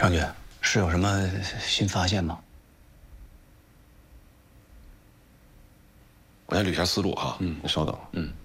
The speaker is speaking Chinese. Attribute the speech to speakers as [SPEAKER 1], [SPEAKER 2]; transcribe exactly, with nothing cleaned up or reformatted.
[SPEAKER 1] 张局，是有什么新发现吗？
[SPEAKER 2] 我先捋一下思路哈，嗯，你稍等，嗯。